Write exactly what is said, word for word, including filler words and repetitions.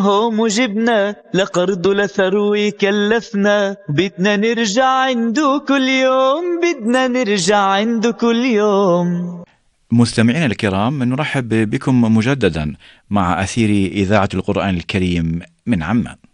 هوم وجبنا لقرض لثروي كلفنا، بدنا نرجع عنده كل يوم، بدنا نرجع عنده كل يوم. مستمعينا الكرام، نرحب بكم مجددا مع أثير إذاعة القرآن الكريم من عمان.